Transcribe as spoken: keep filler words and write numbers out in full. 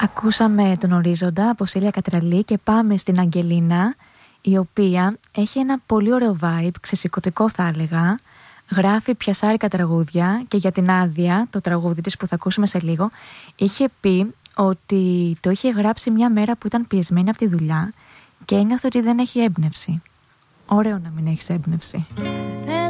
Ακούσαμε τον Ορίζοντα από Σέλια Κατραλή και πάμε στην Αγγελίνα, η οποία έχει ένα πολύ ωραίο vibe, ξεσηκωτικό θα έλεγα. Γράφει πιασάρικα τραγούδια και για την Άδεια, το τραγούδι της που θα ακούσουμε σε λίγο, είχε πει ότι το είχε γράψει μια μέρα που ήταν πιεσμένη από τη δουλειά και ένιωθε ότι δεν έχει έμπνευση. Ωραίο να μην έχεις έμπνευση.